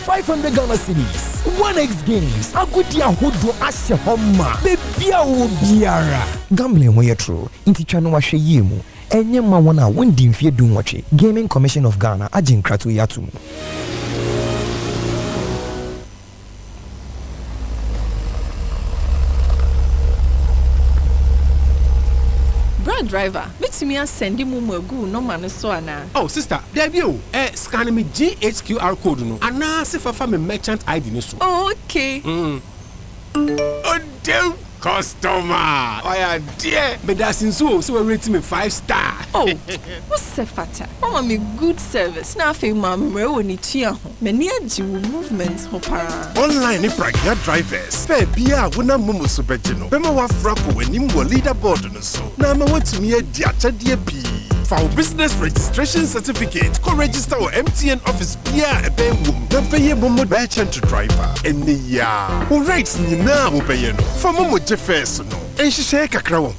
500 Ghana cedis. 1x games. Agudia hodo ashe homa. Bebia wo biara. Gambling wey true. Inti twa no wahwe yemu. Enye ma wona wondi mfie du nwoche. Gaming Commission of Ghana agin krato yatum. Driver, let me send you mumu no man so ana. Oh sister, there you. Scan me GHQR code no. Ana se fa me merchant ID no so. Oh, okay. Oh damn customer. Oh yeah, dear. But that's in so we rate me 5-star. Oh, what's the fata? Mama me good service. Na fe mama me woni tua ho. Me ne agi movements ho para. Online pragya drivers. Fe bia wona mumu so beje no. Be ma wa frako wanim wo leaderboard no so. Na ma watumi adi achade bi. For business registration certificate, go register or MTN office bia ebe wum. Na pay momo merchant driver. Eni ya. Wo rates nyina wo pay no. For momo je first no. Enhihye kakra wo.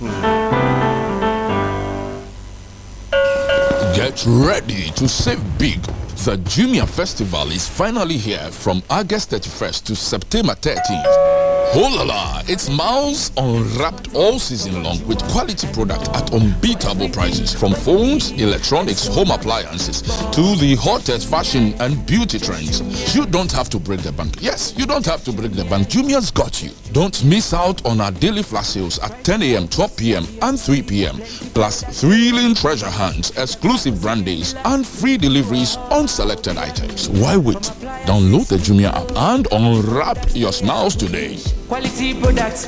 Get ready to save big. The Jumia Festival is finally here from August 31st to September 13th. Oh la la, it's Miles Unwrapped all season long with quality product at unbeatable prices. From phones, electronics, home appliances to the hottest fashion and beauty trends. You don't have to break the bank. Yes, you don't have to break the bank. Jumia's got you. Don't miss out on our daily flash sales at 10 a.m., 12 p.m. and 3 p.m. Plus thrilling treasure hunts, exclusive brand days and free deliveries on selected items. Why wait? Download the Jumia app and unwrap your smiles today. Quality products.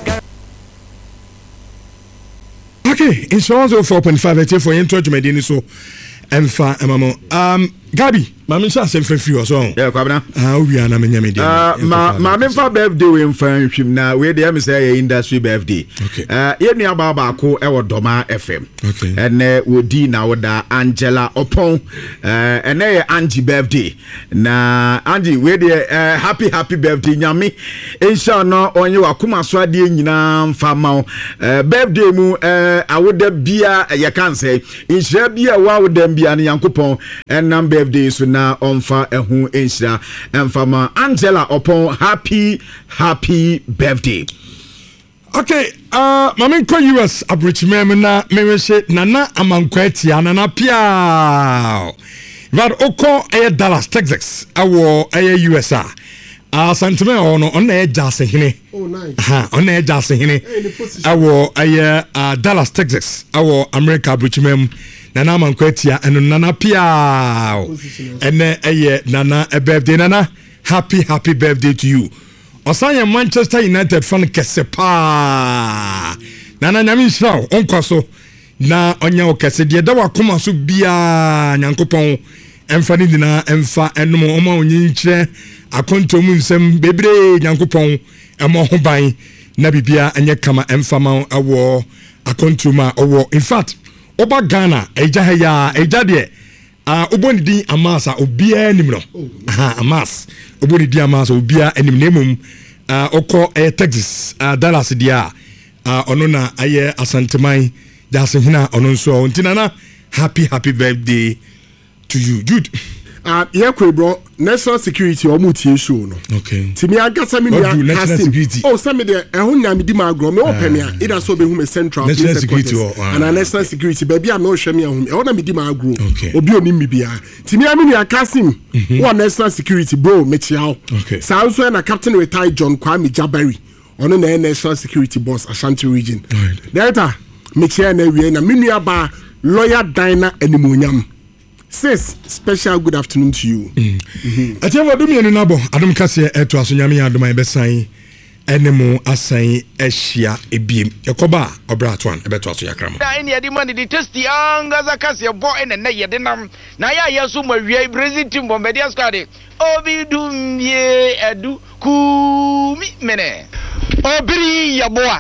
Okay, insurance of 4.5 for your judgment so emfa emamo Gabi mama sha se fa free so yeah kwabna we are na menya me ma me fa birthday we mfa nhwim na we dey am say industry birthday ye nua baba ko e wo Doma FM ene wodi na woda Angela Opon ene ye Angie birthday na Angie we dey happy birthday nyame insha no onye wakoma so ade nyina mfa ma birthday mu awoda bia ye kan say insha bia wa woda bia ne yankopon enam birthday so na onfa ehu enhira emfama Angela Opon happy birthday. Okay, mama ko US abrichmem na mewese nana amankwati anana pia vad oko Dallas Texas awo USA santime ono na jase hene on jase hene awo Dallas Texas awo America abrichmem nana mankwatia eno nana pia ene nana birthday nana happy birthday to you. Osanya Manchester United fan kesepa nana nyame nshira onkoso na onya okese de da wakoma so bia nyankopon emfa ni dina emfa enom oma onyinkyere akontom nsem bebre nyankopon emo ho ban na bibia enye kama emfa ma awo akontoma owo in fact oba Ghana eja de oboni di amasa obia enim no amas oboni di amasa obia enim nemum oko Texas Dallas dia ono na aye asanteman jase hina ono nso ntinana happy birthday to you Jude. Yeah, bro. National security or multi show no. Okay. Timi agasa mi national security. Oh, some me there. Ehun na mi di magro. Me open me. Ida so be hu me central. National security and national security. Baby, I'm not sure me ehun. Ehun na mi di magro. Okay. Obi oni mi bia. Timi ami ni akasim. One national security bro. Me chiao. Okay. So also na Captain retired John Kwame Jabari. Ono na national security boss Ashanti region. Delta. Me chia na wie na mi nua ba lawyer Dina Enimonyam. Sis, special good afternoon to you. Atiwa do mienu nabo adom kase eto aso nyame adom ebesan enemo asan ehia ebiem yakoba obratwan ebeto aso yakramo na eni edi man di testi angaza kase bo ene na yede nam na ya yeso mawie Brazil team bombedia squad obi dumye edu kumi mene obiri yaboa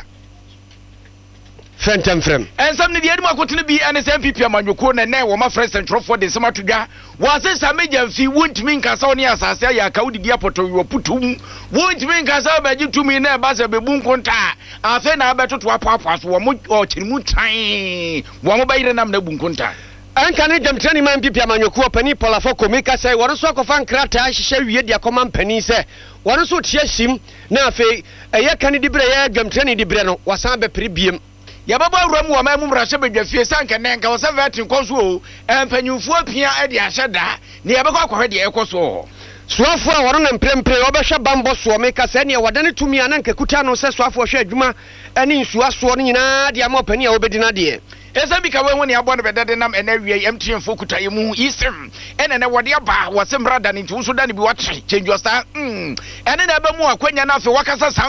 Fentem frem. And some the animal couldn't be an SMPP Amanoko and now my friends and for the summer to ga was a major fee won't mean Casonia Sasaya Kaudi Diapoto you put won't mean Casaba to me near Basa Beboon Conta. I think I better to a papa or Chimutai. One by the name of Bunconta. anka ne demtrani man pipia manyoku opani polafo komika say won so akofa nkrata hihye wie dia koma mpani say won so tia sim na afi eye kan di bre ye demtrani di bre no wasan be pere biem yababa awram wo ma mu mrahye badwafie sanka nenka wo sevetin koso o empanyumfo apia e de ahye da ne yabekọ akohwe de ekoso soafo a woro na mprempre obehwe bambo so me ka se ne wadane tumi ananka kuta no se soafo hwe adwuma ani nsuwa so no nyina de amopani a obedina de esa bika we ho ne abo no bedede nam enawie MTN fokuta yemu isem ene ne wode aba wasemra da ne ntu so da ne bi wache change your star ene na ba mu akwanya na afi wakasa sam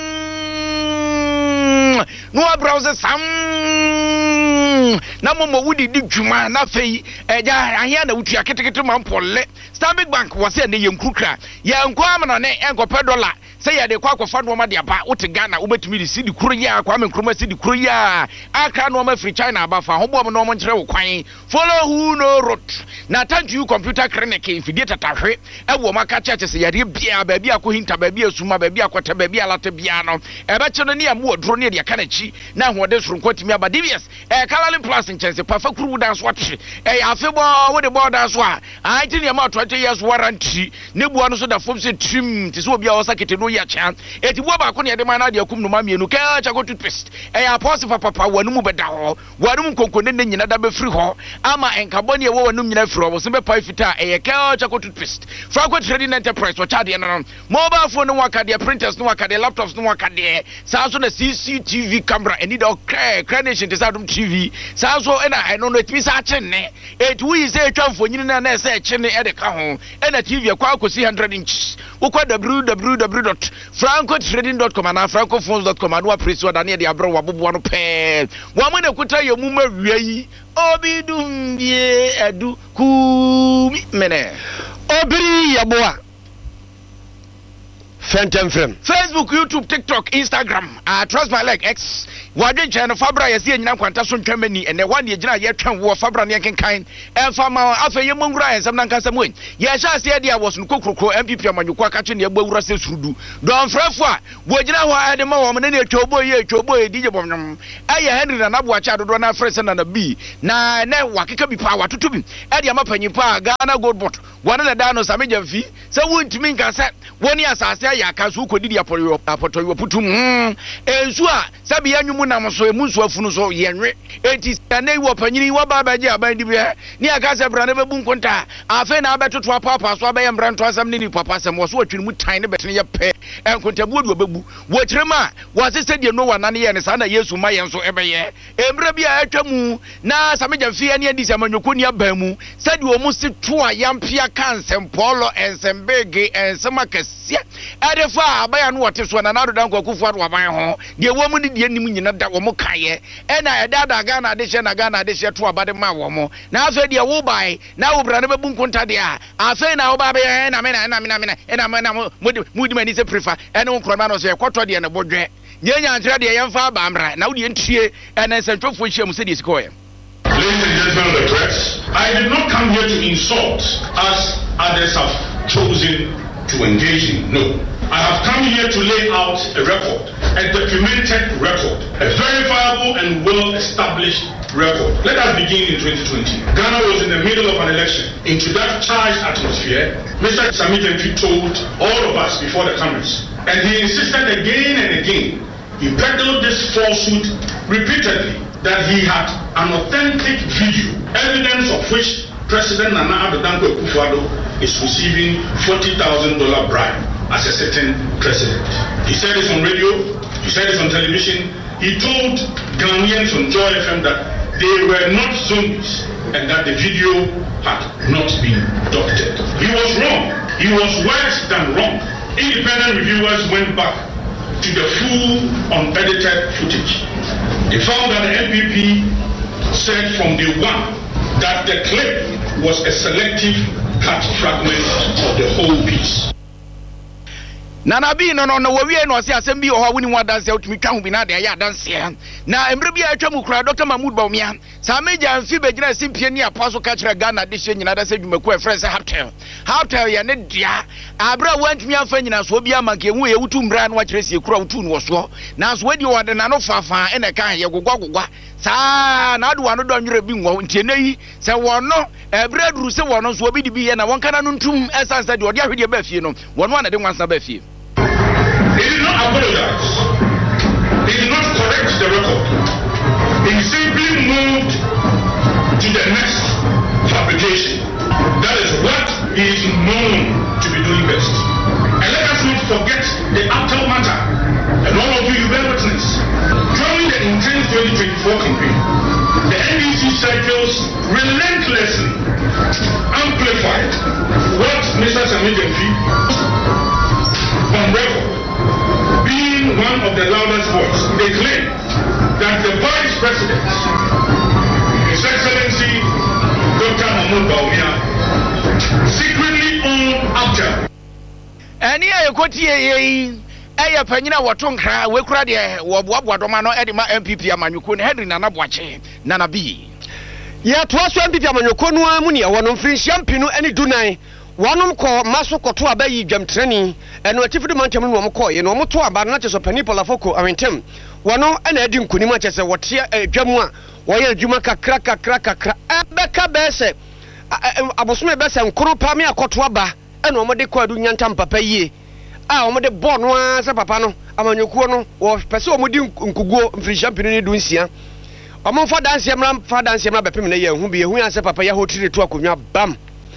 no browser sam na momo wudi di dwuma na fei eja ahia na wutua ketekete mampolle Stanbic Bank wase ne yenkukra yenko amno ne enkope dollar say ya de kwa akwafa no ma de aba wote Ghana wobetumi di sidi kuro ya kwa menkroma sidi kuro ya aka no ma free China aba fa ho bom no mo nkere wo kwan follow who no road na thank you computer clinic infidie tatahwe ewo maka church say ya de bia ba bia ko hinta ba bia suma ba bia kwata ba bia lata bia no ebe che no ne am wodro ne de kanachi na hode soro kwatimi aba DVS Kalalin Plus nchese pafa kuru dan so atwe afebo wo de board dan so a anti ne ma 20 years warranty ne bua no so da fom se trim ti so bia wo sakete no ya chan eti bua ba ko ne de ma na de akum no ma mienu ka cha go toothpaste apostle papa wanu mu beda ho wanu mu konkone ne nyina da be free ho ama enkabo ne wo wanu nyina free ho so be pa fita ka cha go toothpaste Franco Trading Enterprise wo cha de no mobile phone no waka de printers no waka de laptops no waka de sa so na CCTV camera eni da nation te sa dum TV sa so ena eno no etimi sa chenne etwi se etwamfo nyini na se chenne e de ka ho ena TV akwa akosi 100 inches ukwa www.francotrading.com na francophones.com anu apresi oda ne de abro wabobo no pe wo mo ne kuta yemu ma wiai obidum bie edu ku mene obiri yaboa Phantom Film Facebook, YouTube, TikTok, Instagram, trust my like X. Wadi channel Fabra yesi nyina kwanta so ntwamani ene wan ye gina ye twan wo Fabra ne kenkan fama afa ye mongura ensam nan kansa moy ye sha se dia was no kokrokro MPP amanyuko akache ne gbawura se surudu don frafo a wo gina ho ade ma wo ne etwobo ye DJ bomnam aye Henry na nabo acha dodo na frese na bi na ne wakeka bi pa watoto bi e dia mapanyi pa Ghana Gold Bot wona na da no sameja fi se wontimi nkansa woni asase ya kaso kodidi apotoyo putum ensu a sabi anwum na so emunsu afunu so yenwe eti sanei wo panyini wo baba je aban dibia ni aka se bra na bebu nkonta afa na abetoto apapa so abaye mbranto asam ni papa sam wo so atwini mu tan ne betene ye pe enkontabu odu obebu wo kirema wo sese de no wana ne ye ne sa na Yesu ma yen so ebeye embre bia atwamu na sameja fie ne adi samanyoko ni abamu sadi wo mu se to ayampia kansem polo ensembege ensema kasia adefa abaya no wote so na nado dan kwakufu ado aban ho de wo mu ni de nim nyina da wo mu kaye ena edada Ghana de hye na Ghana de hye to abade ma wo mo na afa de wo bai na wo bra na bebu nkonta de a afa na wo ba be na me mudi mani se prefer ena wo kroma no so ekoto de na bodwe nyenya ntre de yemfa ba amra na wo de ntie ena sentofo hye mu se de sikoye. Ladies and gentlemen of the press, I did not come here to insult as others have chosen to engage in. No. I have come here to lay out a record, a documented record, a verifiable and well-established record. Let us begin in 2020. Ghana was in the middle of an election. Into that charged atmosphere, Mr. Sami Gyamfi told all of us before the cameras, and he insisted again and again, he peddled this falsehood repeatedly, that he had an authentic video, evidence of which President Nana Addo Dankwa Akufo-Addo is receiving $40,000 bribe as a certain president. He said this on radio, he said this on television. He told Ghanaians on Joy FM that they were not zombies and that the video had not been doctored. He was wrong. He was worse than wrong. Independent reviewers went back to the full unedited footage. They found that the NPP said from day one that the clip was a selective cut fragment of the whole piece. Nana bi no we no se asem bi o ha woni wadanse utumi twa ho bi na de ya danse na emre bi atwa mu kura Dr. Mahmoud Bawumia Sami Gyamfi begina simpie ni apaso ka kire Ghana de hye nyina da se dwumaku e frɛ se haptel ya ne dia abra wantumi afa nyina so bi amanke hu ye wutu mra na wa kire sie kura wutu no so na so wadi wade na no fafa ene kan ye gogwa saa na ade wano do anwere bi nwo ntie na yi se wono ebre duru se wono so obi di bi ye na won kana no ntum esanse de ode ahwede ba fie no wono na de nwansa ba fie. They did not apologize. They did not correct the record. They simply moved to the next fabrication. That is what he is known to be doing best. And let us not forget the actual matter. And all of you bear witness. During the intense 2024 campaign, the NDC cycles relentlessly amplified what Mr. Sami Jammeh on record, being one of the loudest voices. They claim that the Vice President, His Excellency Dr. Mahmoud Bawumia, secretly owned Abja. And here you go to Eya panyina watonka wekura de woboabo doma no ede ma MPP amanyuko ne Henry Nana Boache Nana B. Ya to aso MPP amanyuko no amu ne wono mfrinhyia mpinu ene dunan wonom ko maso koto abayi dwamtrani eno atifudu mantem no omko ye no omto aba na cheso pani polafoko awentem wono ena edi nkunim a chese wote adwamu a woye adwuma kakra abeka bese abosome bese nkoro pa me akoto aba ena omode ko adu nyantam papa yie omode bo no asa papa no amanyuko no wo pese omodi nkuguo mfrinhyia mpinu ne dunsia omfa danse mra bepem ne ye hu bi ehu asa papa ya hotire to akonwa bam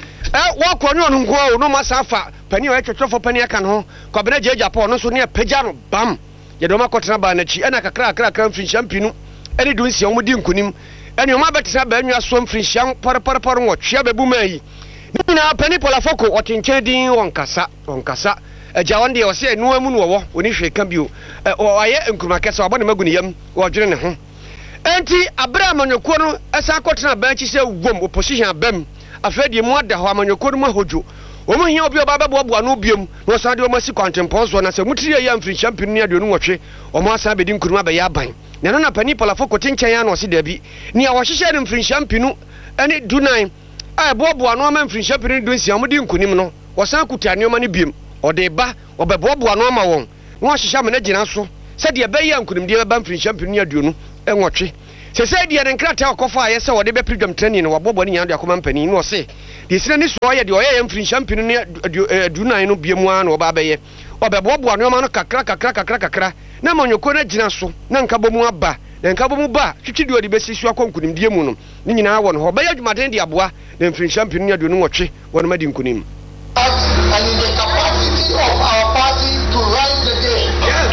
wakonyo no ngo no masafa pani wa twetwefo pani aka no ko bena jeja pa no so ne pagya no bam ye do makotena ba na chi ena kakra mfinhyia mpinu ene dunsia omudi nkunim ene oma betesa ba anwa so mfinhyia por wo twia bebu mai na pani polafoko otinchen din wonkasa agya wonde o se enu amu no wo oni hwe ka bio aye nkuruma kesa obone maguni yam wo dwere ne ho enti abraham nyoko no esa akotena ba chi se wom opposition abam afedi mu ada ho amanyoko no mahojo omo hia obi oba beboa no biom no san de omo si kwantempo so na se mutiri ya mfiri mpinu ne aduonu nwotwe omo asa bedi nkuruma ba ya ban ne no na pani polafoko tinchen ya no se dabi ni a wo hyehye ne mfiri mpinu ene dunan boa no ma mfiri mpinu dunsia mo di nkunim no wo san kutane oma ne biom ode ba obeboa no ma won no hyehye me na gina so se de be ya nkunim de ba mfiri mpinu ne aduonu enwotwe se se de nkrata akofa ye se wode be pridam training no wabobo ne nyando akoma mpani no se de sire ni so ye de oye mfiri championship ne adunan no biemu an oba be ye obebobo no ma no kakra na manyoko na gina so na nkabomu aba na nkabomu ba twitwidi odi be sisu akonkunim die mu no ni nyina wo no ho be ya dwumaden de aboa na mfiri championship ne aduanu nwotwe wono ma di nkunim. And in the capacity of our party to rise the day.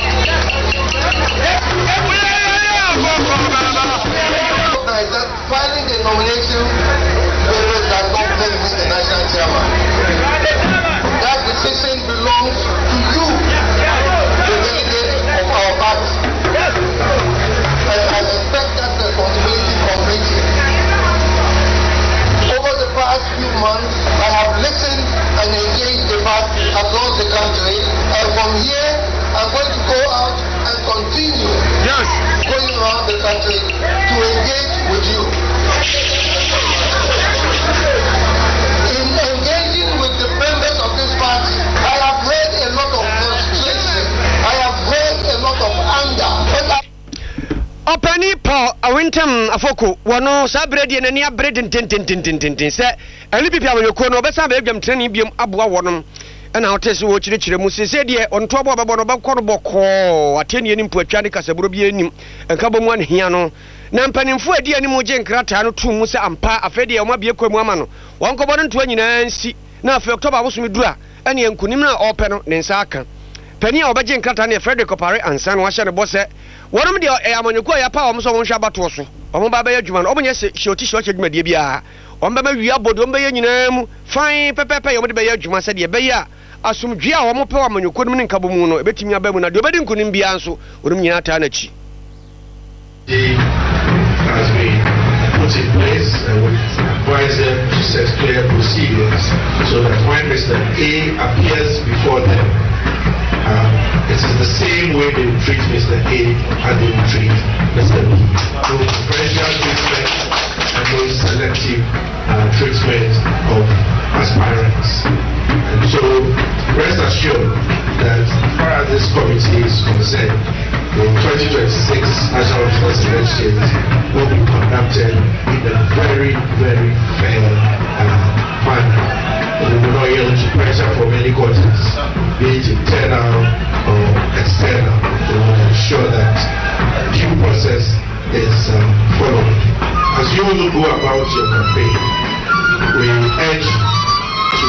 Filing the nomination papers that don't play with the national chairman. That decision belongs to you, the delegate of our party. And I expect that responsibility from you. Over the past few months, I have listened and engaged the party across the country, and from here, I'm going to go out and continue going around the country to engage with you. In engaging with the members of this party, I have heard a lot of frustration. I have heard a lot of anger. Opani Paul Awintem Afoko wano sabredi na nia bread tin se eli pipia wanyoko no besa be dwam training biom aboa wonom na hotese wo chirechire mu se de onto abo babo no bakọ boko ateni ni mpuatwa ne kasaburo bi anim enka bomu an hia no na mpanimfo adi ani mu je nkrata no tu mu se ampa afede o mabie kwamu ama no wonko bo no nto anyina nsi na afi October abosom dura ene yankunim na ope no ne nsa aka pani a obaje nkrata ne Frederick Opare ansa no ahye ne bose wonom de amanyoko ya pa omso wonhwa bato so omo ba ba ya dwuma no omonye se shoti shoche dwuma de bia omba ma wi abodo omba ya nyina mu fine pepepe yo mo de ba ya dwuma se de be ya asumdwe a womo pe amanyoko no ne nkabomu no ebetimi abamu na de obedi nkunim bia nso wonom nyina ta na chi has been put in place with advisor to set clear procedures so that when Mr. A appears before them, it is the same way they will treat Mr. A as they will treat Mr. B. No preferential treatment and no selective treatment of aspirants. And so rest assured that as far as this committee is concerned, the 2026 National Defense Elections will be conducted in a very, very fair manner. We will not yield to pressure from any quarters, be it internal or external. We will ensure that due process is followed. As you will go about your campaign, we urge to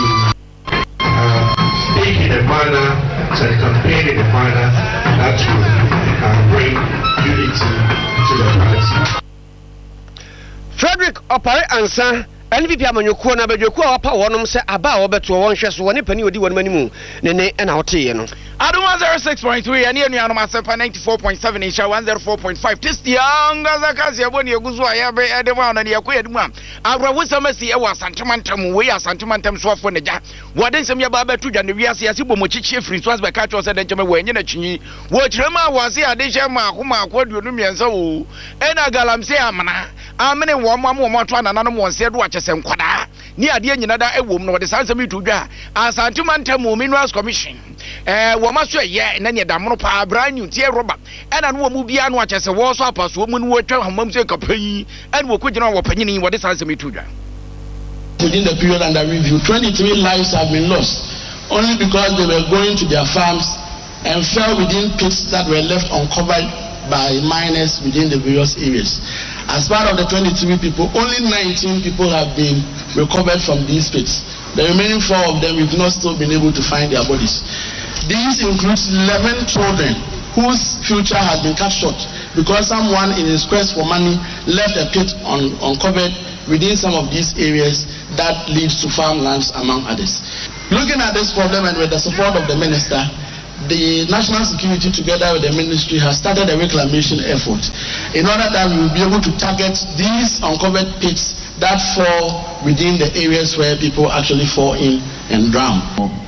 speak in a manner, to campaign in a manner that will bring unity to the party. Frederick Opare Ansa, NVP Amanyoko na Bejoko apa wonom se aba obeto won hwe so woni pani odi wonum animu ne na hote no. Adu 106.3 and you know myself 94.7 in 104.5 this young as a kasi aboni eguzu ayabe edema na ya kweduma agro wusamasi e wa santimantam we ya santimantam so afo ne ja wode nsem ya ba betu dwa ne wiase ase bomo chichi free so as be ka cho se de jeme we nye na chinyi wo kirema wase ade shema akoma akoduonu miensa wo ena galamse amana amene wo mo to anana mo nse do achese nkwada ni ade nyina da ewom no wode sansem itu dwa asantimantam minerals commission womaso ye na ne damno pa brand new tie roba ena no mu bia no achese wo so apaso mu no watwa hamam se kapanyi ena wo kugina wo panyini wode sansem itu dwa. Within the period under review, 23 lives have been lost only because they were going to their farms and fell within pits that were left uncovered by miners within the various areas. As part of the 23 people, only 19 people have been recovered from these pits. The remaining 4 of them we've not still been able to find their bodies. These include 11 children whose future has been cut short because someone in his quest for money left a pit uncovered within some of these areas that leads to farmlands among others. Looking at this problem and with the support of the minister, the national security together with the ministry has started a reclamation effort in order that we will be able to target these uncovered pits that fall within the areas where people actually fall in and drown.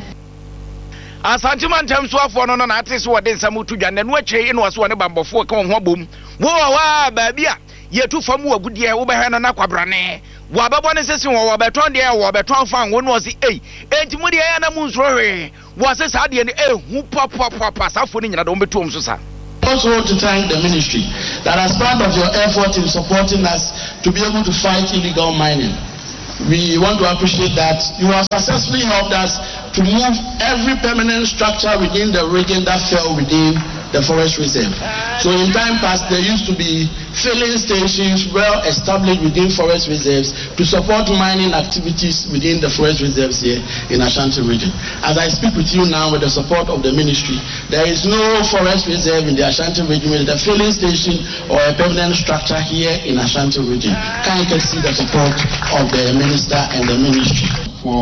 Asantimantam so afo no na ate so wode nsam tu dwa na no akyei no so ne bambofo ka ho bom wo wa ba bia yetu famu agudie wo behwe no na kwabrane wo babɔ ne sesi wo beton de wo beton fan wo no si enti mu de ya na mu nsoro hwe wo se sa de ne hu papa safo ni nyina do betom so sa. Also want to thank the ministry that as part of your effort in supporting us to be able to fight illegal mining. We want to appreciate that you have successfully helped us to move every permanent structure within the region that fell within the forest reserve. So in time past, there used to be filling stations well established within forest reserves to support mining activities within the forest reserves here in Ashanti region. As I speak with you now with the support of the ministry, there is no forest reserve in the Ashanti region with a filling station or a permanent structure here in Ashanti region. Can you see the support of the minister and the ministry?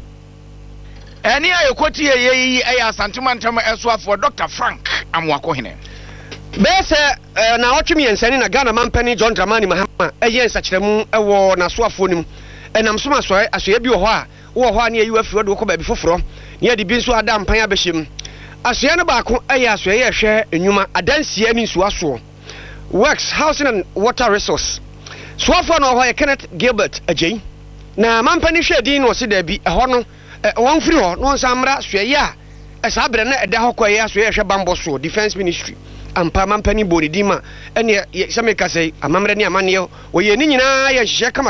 Any ayokoti ye asantimantam eso for Dr. Frank Amwako hene. Bese na otwemi ensani na Ghana mampani John Dramani Mahama eye nsakiremu ewo na soafo nim enam so masoe asoe bi wo ho a wo ho a ne ayi afiro de wo ko ba bi foforo ne ade bi nso ada mpan abehiem asoe no baako eye asoe ye hwe enwuma adansie ni nsu aso Works Housing and Water Resource soafo no ho ye Kenneth Gilbert Ajay na mampani hwedin no se da bi ho no won free ho no nsamra soe ya esa bre na eda ho koye asoe ye hwe bamboso Defense Ministry ampa mampani boni dima ene semeka sei amamre ne amane wo ye ni nyina ye hye kama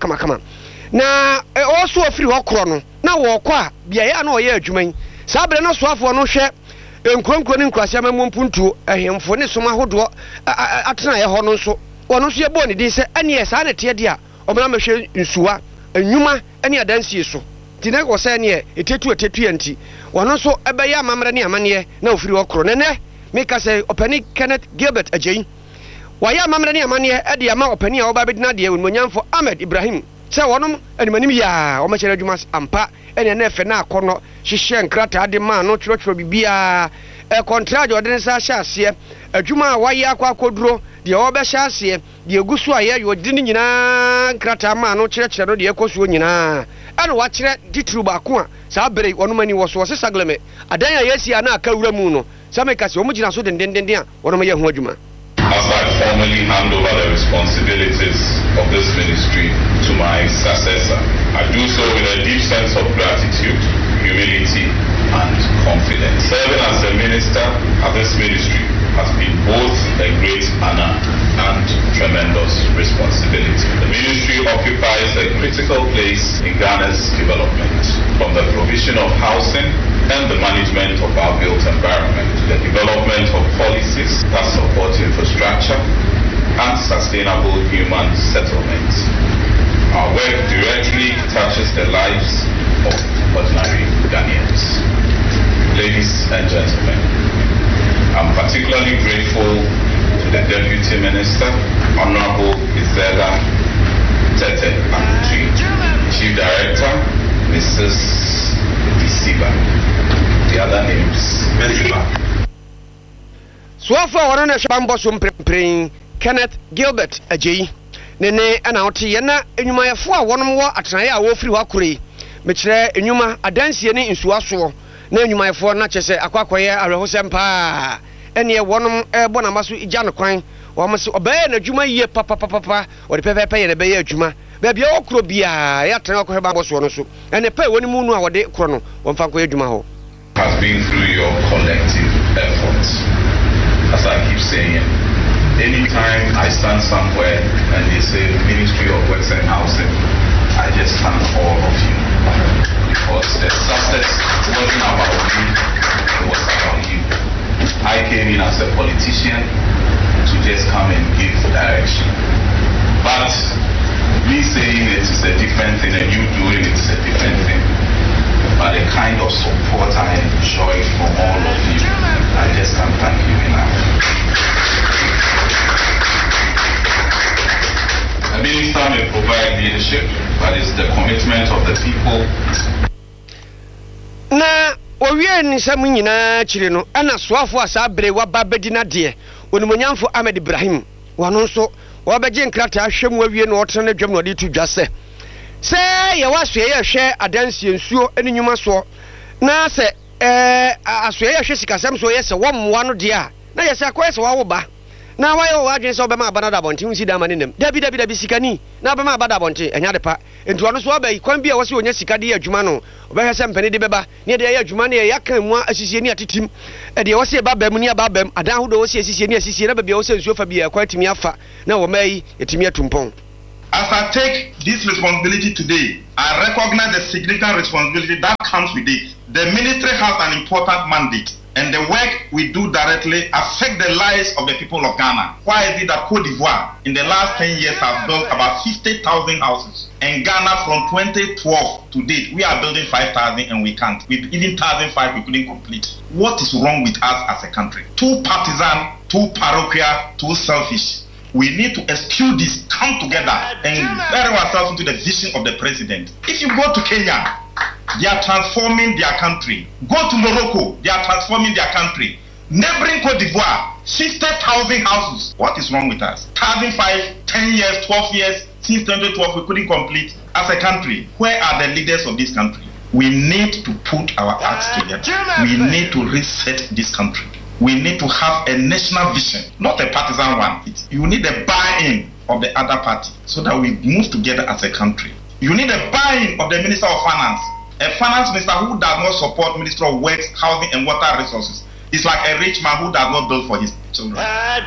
na also free ho kro no na wo kɔ a bia ya na wo ye adwuman sa bre na soafo no hwe enkronkro ni nkrase amampuntuo ehemfo ne soma hodo atena ye ho no nso wono nso ye boni din se ene ye sa na te de a omna mehwe nsuwa enwuma ene adansie so tine ko se ne etetu anti wono nso ebe ya amamre ne amane na ofiri ho kro ne Mika say Openi Kenneth Gilbert Ajay. Waya mamrani amane e de ama openi a oba bedina de wonmonyamfo Ahmed Ibrahim. Say wonom animanim ya o machere adwuma ampa ene na efe na akono hihye nkrata de ma no twirotwiro bibia e contract ode ne sa hye ase adwuma a waya akwakoduro de oba hye ase de egusu aye yo de ni nyina nkrata ma no kyerɛkyerɛ no de ekosuo nyina ana wa kyerɛ ditru ba ko a sa bere wonom ani wo so se sagleme adan ya yesi ana aka wura mu no samekasi omugina so dendenden a wonom ye ho adwuma. As I formally hand over the responsibilities of this ministry to my successor, I do so with a deep sense of gratitude, humility, and confidence. Serving as the minister of this ministry has been both a great honor and tremendous responsibility. The ministry occupies a critical place in Ghana's development, from the provision of housing and the management of our built environment, the development of policies that support infrastructure and sustainable human settlement. Our work directly touches the lives of ordinary Ghanaians. Ladies and gentlemen, I'm particularly grateful to the Deputy Minister, Honorable Izela Tete Akuchi, Chief Director, Mrs. Disiba. The other names, Mesiba. So far, we're on a Kenneth Gilbert Ajayi. Nene anauti yana enyuma yafua wonom wo atenaya a wofiri wakuri mekire enyuma adansie ne nsuaso na enyuma yafo na chese akwakoye arehosem pa ene wonom ebo na maso igya no kwan wo mse obaye na adwuma yie papa odi pepepe ye na beye adwuma ba bia okro bia ya tena akwahe ba boso no so ene pa woni mu nu a wode kro no wo mfa koye adwuma ho has been through your collective efforts. As I keep saying, anytime I stand somewhere and they say Ministry of Works and Housing, I just thank all of you. Because the success wasn't about me, it was about you. I came in as a politician to just come and give direction. But me saying it is a different thing and you doing it is a different thing. But the kind of support I enjoy from all of you, I just can't thank you enough. The minister may provide leadership, but it's the commitment of the people. Na owie ni samu nyina chire no ana soafo asa bre wa babedina de onimonyamfo Ahmed Ibrahim wano nso wabeje nkrata ahwem wawie no otene dwam no de tu dwase se ye waso ye hwe adansie nsuo eninyuma so na se aso ye hwe sikasem so ye se womwa no de a na ye se akoye se wawo ba na wayo wadwen se obema abana da bonte unsi da manenem dabi sikani na obema abada bonte enya de pa enti ono so abai kwan bia wose onya sika de adwuma no obehwe se mpani de beba ne de ya adwuma ne ya kan mu asisie ni atitim e de wose babam ni ababam adan ho do wose asisie ni asisie na bia wose nsuo fa bia kwa timi afa na wo mai etimi atumpon. As I take this responsibility today, I recognize the significant responsibility that comes with it. The ministry has an important mandate, and the work we do directly affect the lives of the people of Ghana. Why is it that Cote d'Ivoire in the last 10 years has built about 50,000 houses, and Ghana from 2012 to date we are building 5,000 and we can't? With even 1,500 we couldn't complete. What is wrong with us as a country? Too partisan, too parochial, too selfish. We need to eschew this, come together and bury ourselves into the vision of the president. If you go to Kenya, they are transforming their country. Go to Morocco, they are transforming their country. Neighboring Cote d'Ivoire, 60,000 houses. What is wrong with us? 1,500, 10 years, 12 years, since 2012 we couldn't complete as a country. Where are the leaders of this country? We need to put our acts together. We need to reset this country. We need to have a national vision, not a partisan one. You need a buy-in of the other party so that we move together as a country. You need a buy-in of the Minister of Finance, a finance minister who does not support Minister of Works, Housing and Water Resources. It's like a rich man who does not build for his children.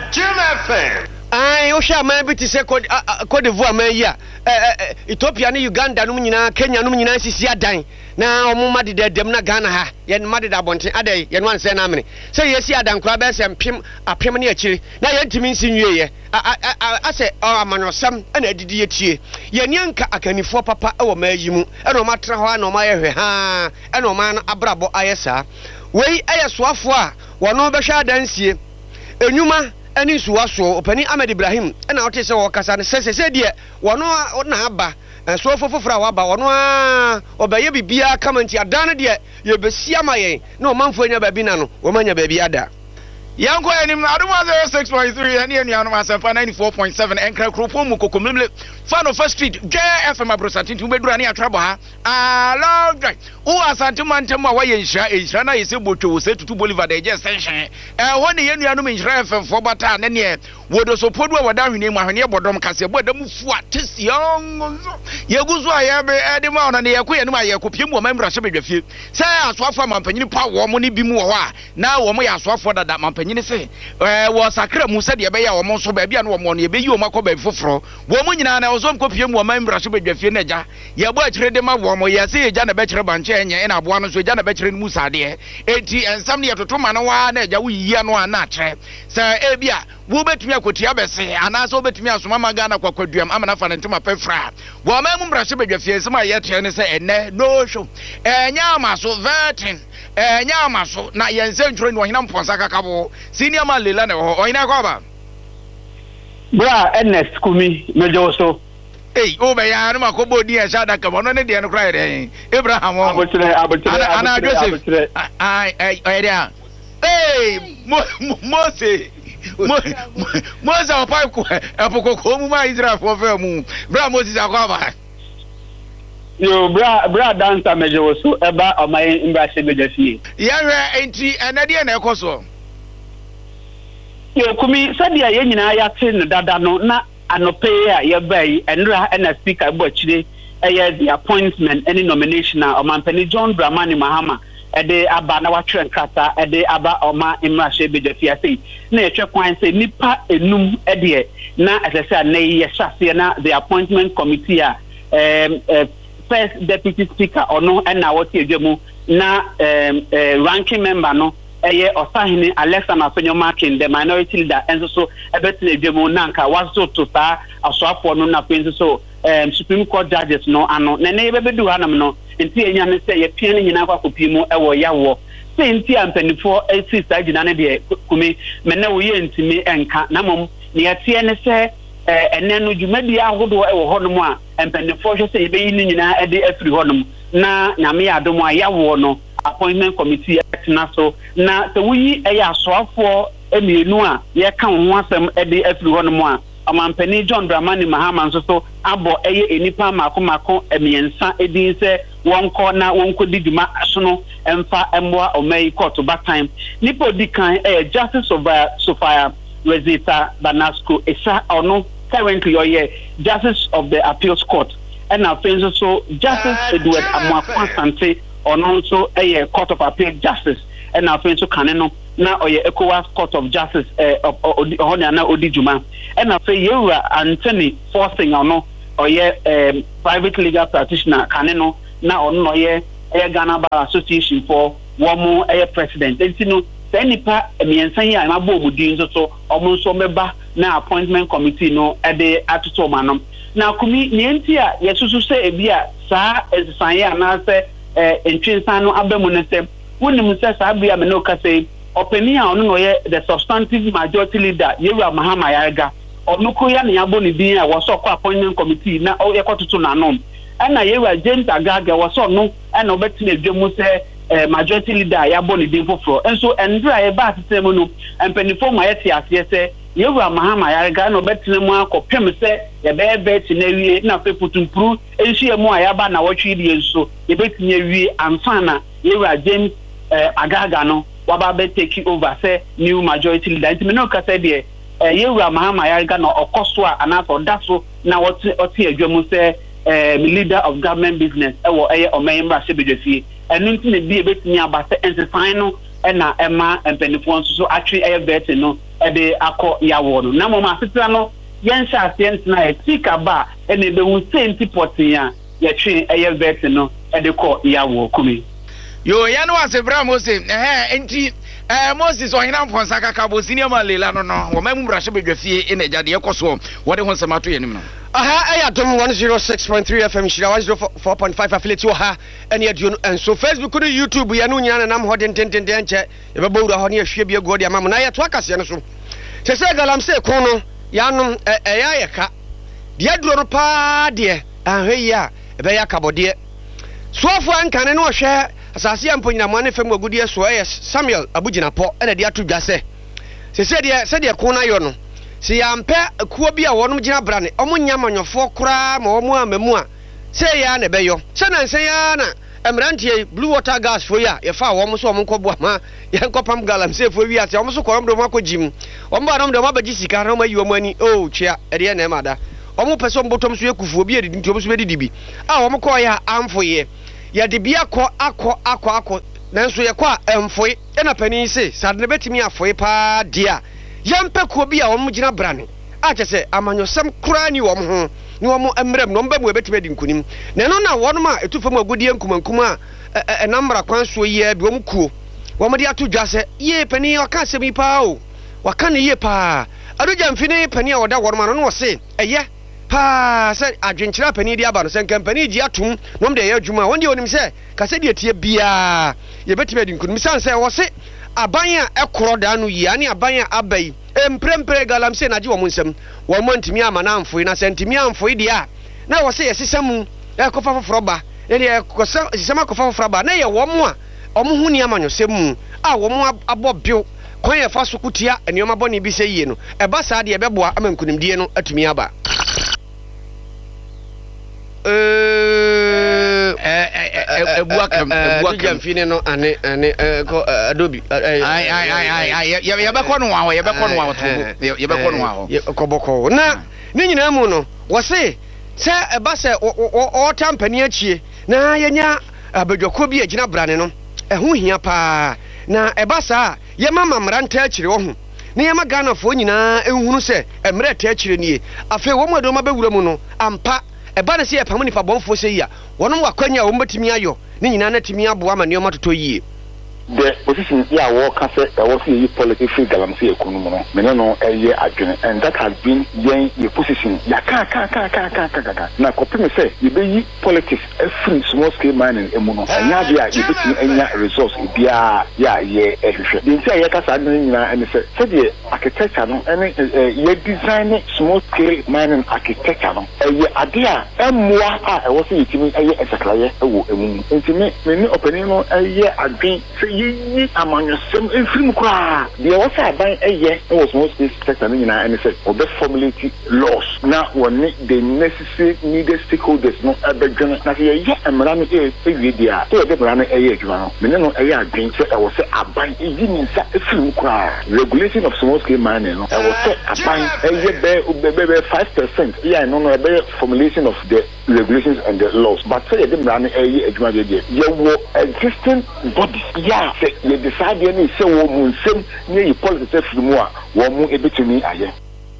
Osha man bi se Cote d'Ivoire man ya Ethiopia ni Uganda no nyina Kenya no nyina sisi adan na omuma de dem na Ghana ha ye ma de abonten adai ye no anse na amene se ye si adan kura be se apem ne akiri na ye ntimi nsinwie ye ase amanosam na adidi etie ye nyanka akanifo papa e wo mayi mu e no matra ho na ma ye hwe ha e no ma na abrabo ayesa wei ayesoafo a wono be hwa adansie enyuma ani suwaso opani Ahmed Ibrahim na wote se wo kasa ne sese de wono na aba so fofofra wa ba wono obaye bibia kamanti adane de ye besia mayen na o manfo anya ba bi na no wo manya ba bi ada yanko enim na adoma 06.3 ene anuanu asefa 94.7 enkra kropo mu kokomlemle fan of first street JFM abrosantin ubedura ne atrabo ha long drive o asante mantem a waye nhira na yese botwo wo se tutu Bolivar de je senhyen ho ne yenuanu me nhira FM fo bata ne ne wodo so podu a wada hwene mu ahwene bodom kase bodam fu atesionzo yeguzo ayebe ede ma ona ne yekoye ne ma yekopiem wo mamra hye bedwafie se asoafo mampanyini pa wo mo ne bi mu wo a na wo mo ya asoafo dada mampanyini panyine se wo sakra mu se de be ya wo mo so ba bia no wo no ye be yi wo makoba foforo wo mu nyina na wo so mkopie mu wo man mbra so bedwafie na ja ye bo akire de ma wo mo ye se eja na be kire banche enye na aboa no so eja na be kire mu sade enti ensam ne yetotoma no wa na eja wo yi no ana akire se ebia wo betumi akotia bese ana so betumi asoma maga na kwakwaduam amana fa ntema pefra wo man mbra so bedwafie nsem aye tre ne se enne no show enya ma so vertin nyama so na yense ntro ni ohina mponsa kakabo senior man lela na ho ohina kwaba bra Ernest Kumi mejo so o be ya no makobo di e sha da kabo no ne de no kra ere Abraham abotre ana Joseph ai dia Mose opa ko epokoko mu ma Israel for fe mu bra Moses akwaba yo bra dancer mejo so eba omai mbase bedafie ya enti enade na ekoso yo Kumi sadia ye nyina ya te no dada no na anope a ye bai enra na speaker bo chire the appointment any nomination na omampani John Dramani Mahama ede aba na watwe nkata ede aba oma imrashe bedafie sei na ye twekwan sei nipa enum ede na asese na ye hyase na the appointment committee a first deputy speaker ono na what edwemu na ranking member no eye Osahene Alexander Afenyomakin the minority leader enso so ebetine edwemu na nka waso to sa asoafo no na penso so Supreme Court judges no ano na ne bebedu hanam no enti enya ne se ye pie ne nyina kwakopi mu ewo yawo se enti ampanifo esi sa gina ne de Kumi me na wo ye ntimi enka na mom ne yatie ne se ene no dwumadi ahodo ewo honom a empanifo hwe se yebeyi ne nyina ede afiri honom na nyame ya adom a yawo no appointment committee atina so na se wuyi eya asoafo emienu a ye ka ho asem ede afiri honom a amampani John Dramani Mahama nso so abo eye enipa mako emiensa edin se wonko na wonko diduma asono emfa emwa omai court back time nipo dikan Justice Sophia Rezita Banasco esa ono currently Justice of the Appeals Court and now friends so Justice Edward Amwakwa Sante ono so Court of Appeal Justice and now friends so kaneno na ECOWAS Court of Justice ohona na odijuma and now Yura Anthony forcing ono private legal practitioner kaneno na ono Ghana Bar Association for womo president enti say nipa emiensan ya na bo omudin so omo so meba na appointment committee no ede atoto manom na Kumi nienti a yesusu se ebia saa esan ya na se entwensan no abamu ne se wonim se saa bia me no ka say openi a ono no ye the substantive majority leader Yewura Mahama Yarega ono ko ya ne yabo ne din a wo so kwa appointment committee na o ye kototo na nom ana Yewura James Agaga wo so no ana obetine dwemu se majority leader ya boni din foforo enso endra e ba sistem no empenifo ma yeti ase se Yewura Mahama Yarega no betine mu akopem se ye be bet na wie na fe putumpuru enhie mu a ya ba na wotwe die enso ye betinye wie amfana Yewura James Agaga no waba be take over se new majority leader ntime no ka se de Yewura Mahama Yarega no okoso a anaso daso na oti adwamu se leader of government business ewo omemba sebedefie enu ntine bi ebetini abase ensesan no na ema empenifo nso so actually bet no ede akọ yawo no na mama asitra no yensha asent na etika ba ene be hu senti potin ya ye twe bet no ede kọ yawo Kumi yo ya no asebra Moses enti Moses ohina mfonsa kakabo senior man lela no wo mamu brashe bedwafie ene jade ekoso wo de ho samato yenim no aha ayadom 106.3 FM shira 104.5 affiliate wo ha ene aduo and so Facebook no YouTube ya no nyana nam ho de ntententen enche e be bowura ho ne ahwe bia go de amam na ya to akase no so se galamse ko no ya no ya yeka de aduro no pa de ahwe ya e be ya kabode sofu ankane no hwe asase amponyina mo ne fam agudie so Samuel Abugina po ene de ato dwase se de ko na yo no si yampe kuo bi a wonom gina brane omunya manyofo kura ma omu amamu a se ya na beyo se na nse ya na emrantie blue water gas fo ya ye fa wom so omko ma ye nkopam galam se fo wi ase om so korom do makojim om ba nom do mabagi sika na mayi om ani o chia ede na emada om pese ombotom so yekufu obi edidi nti om so bedidi bi a om ko ya amfo ye ya de bia akọ nanso yɛ kɔ a ɛmfoe ɛna panin se sade ne bɛtumi afoe paa dia yɛmpɛ kuo bi a wɔn gyina brane a kyɛ sɛ amanyɔsɛm koraa ni wɔn ho ni wɔn mmerɛm na wɔn bɛ mu ɛbɛtumi adi nkunim na ɛno na wɔn a ɛtu fam agodie nkumankum a ɛnam mmara kwan soɔ yie bi wɔn kuo wɔn de ato dwa sɛ yie panin waka asɛm yi paa o waka ne yie paa adogya mfini panin a wɔda wɔn ma no wɔse ɛyɛ paa sɛ adwenkyerɛ panin de aba no sɛ nkampanin gye atom na wɔn de ɛyɛ adwuma wɔn deɛ wɔnim sɛ kasa deɛ tie biara yɛbɛtumi adi nkunim san sɛ wɔse aban a ɛkorɔ daa no yie ane aban a aba yi mprempre galamsey na agye wɔn nsɛm wɔn mo ntumi ama na amfoe na sɛ ntumi amfoe deɛ a na wɔse yɛsesa mu ɛkɔfa foforɔ ba na deɛ ɛkɔsa sisɛm akɔfa foforɔ ba na yɛ wɔn a wɔn ho ni amanyɔsɛm mu a wɔn abɔ biw kwan yɛ fa so kutia nneɛma bɔne bi sɛ yie no ɛba saa deɛ ɛbɛboa ama nkunimdie no atumi aba Jamfine no ane Adobe yɛbɛkɔ no wa yɛbɛkɔ no wa kɔbɔkɔ na ne nyinaa mu no wɔse sɛ ɛba sɛ ɔta mpani akyie na yɛnya abadwakɔ bi agyina brane no ɛho hia paa na ɛba saa yɛma mamra nta akyire wɔ ho na yɛma Ghanafoɔ nyinaa ɛhunu sɛ mmerɛ ta akyire nie afei wɔn mu adɔma bɛwura mu no ampa ɛba ne sɛ yɛpam nipa bɔnfoɔ sɛ yi a wɔnom wakwanya a wɔn bɛtumi ayɔ ne nyinaa na tumi aboa ma nneɛma totɔ yie the position here work say there was a political galamsey economy no me no eye adwene and that has been yen the position ya ka na kopim say you be politics free small scale mining emu no anya bia you betimi anya resource bia ya ye ehwehwe the say ye ka sa no nyina and say the architecture no any ye design small scale mining architecture no eye ade a emmoa a e wo say yitimi eye esaklaye ewo emu ntimi me ni opening no eye adwen yi amanyɔsɛm mfirim koraa deɛ wɔsɛ aban ɛyɛ ɛwɔ small space sector no nyinaa ɛne sɛ wɔbɛ formulate laws na wɔne the necessary needed stakeholders no ɛbɛdwene na sɛ yɛyɛ mmara no ɛwie deɛ a sɛ yɛde mmara no ɛyɛ adwuma no mene no ɛyɛ adwen sɛ ɛwɔ sɛ aban ɛyi ne nsa ɛfirim koraa regulation of small scale mining no ɛwɔ sɛ aban ɛyɛ bɛyɛ 5% yɛ no no ɛbɛyɛ formulation of the regulations and the laws but sɛ yɛde mmara no ɛyɛ adwuma deɛ yɛwɔ existing bodies say you decide any say wo nsem ne yi politics afiri mu a wo mu ebetumi aye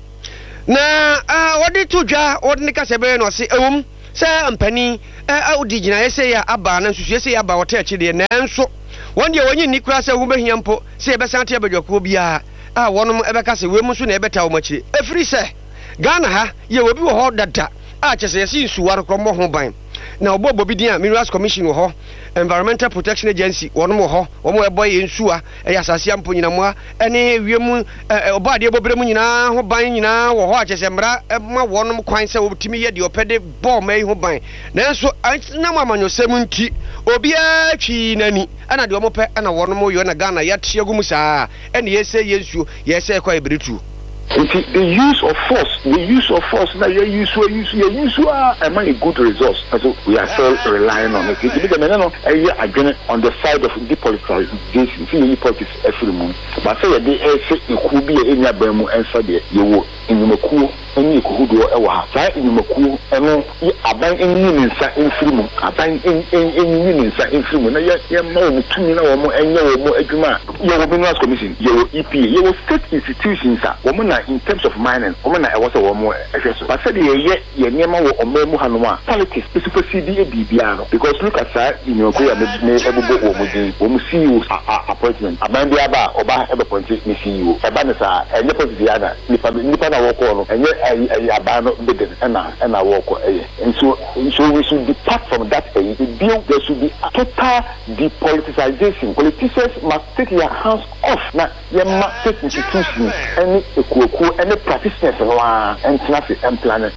na wodi to dwa wodi ne kase be no se ewum se ampani odi gina yese ya aba na nsusu yese ya aba wota achi de na enso won de wonyi ni kura se wo behia mpo se ebesante abadwako bia wonom ebeka se we mu so na ebeta wo machi efiri se Ghana ha ye obi wo ho dada chese yese nsuwa kromo ho ban na obo bi dia Minerals Commission wo ho Environmental Protection Agency wono ho womo eboye nsuwa asase ampo nyina moa ene wiemu obade bobremu nyina ho ban nyina wo ho achese mra ma wonom kwan se wotimi ye de opede ball mai ho ban nanso na mamanyosem nti obi a twi nani ana de omo pe ana wonom yo na Ghana ya tiagum saa ene yese yensuo yese kwa ebretu the use of force now you use am a good results so we are still relying on it again on the side of depoliticization see politics every month but say they could be any abamu answer there you will in Maku any kudo ewa sa in Maku eno aban enyi nsa enfirimu aban enyi nsa enfirimu na ye ma o mutumi na wo mo enye wo mo adwuma ye wo Minerals Commission ye wo EPA ye wo state institutions wo mo na in terms of mining wo mo na e wo se wo mo ehweso but say ye niema wo omamu hanoma politics specifically bibia no because look at say in Maku ya me ebubo wo mo din wo mo CEO appointment aban bia ba oba ebe appoint ni CEO eba ne sa enye position ada nipa na wo ko no enye abano bidden and walk and so we should depart from that there should be total depoliticization. Politicians must take their hands off now state institutions any practitioners and traffic and planet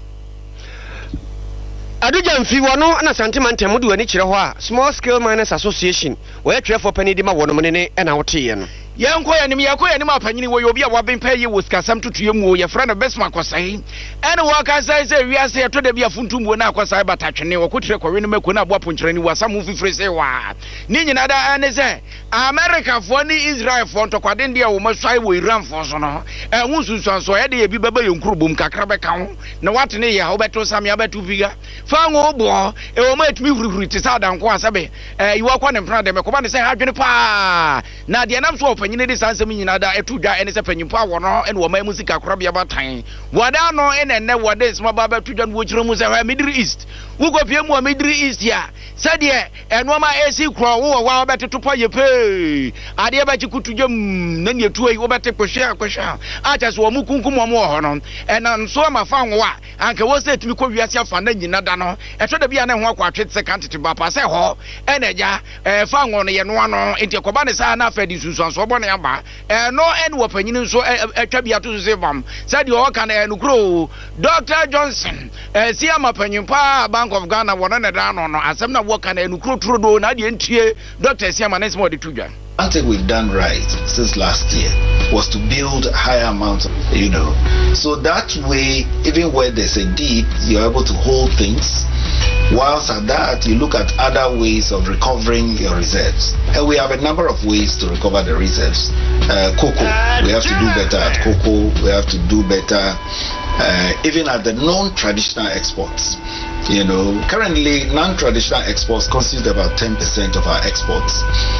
Aduja mfi wono na sentiment amudu ani kire ho a Small Scale Miners Association wo yetwe for penny de ma wono ne na wote ye no Yanko ya ni yako ya ni mapanyini wo obi a wabenpa ye wo sikasam tutuye mu ye fra no besma kwasai ene waka sai se wiase ye to da bia funtum na kwasai batatwene wo kotre kwawe no mako na abo aponkyerani wasam fifire se wa ni nyina da ane se America fo ni Israel fo ntokwade ndia wo masai wo Iran fo so no ehun sunsuanso ye de ye bi baba ye nkurubum kakra be ka ho na watene ye ha obeto sam ya betu biga fa ngo bo e wo ma etumi hurihuri ti sa danko asabe yiwa kwa ne mpra de mekoba ne se ha dwene pa na de nam so panyine de sansem nyina da etu dwa ene se panyimpo awo no ene wo ma musika korabia batan wada no ene ne wada sma baba tu dwa no wo kire mu se ha Middle East wo go pie mu Middle East ya sade eno ma AC kro wo wa obeteto pa ye pe ade ba chikutu dwam na ne etu yi obete kwhwa acha so wo mu kunkum wo ho no ena nso ma fa nwo a anka wo se tumi ko wiase afa na nyina da no eto da bia na ho akwa twetse kantete ba pa se ho ene ja fa nwo no ye no ano enti koba ne sa na afa di sunsuanso bo na ya ba no ene wo panyini nso etwa bia to se bam sade o ka na enu kro Dr. Johnson si ama panyimpa Bank of Ghana wona na da no asem na wo ka na enu kro tro do na de entie Dr. si ama na small de tudwa. One thing we've done right since last year was to build higher amounts, so that way, even where there's a deep, you're able to hold things. Whilst at that, you look at other ways of recovering your reserves. And we have a number of ways to recover the reserves. Cocoa, we have to do better at cocoa. We have to do better even at the non-traditional exports. Currently, non-traditional exports constitute about 10% of our exports.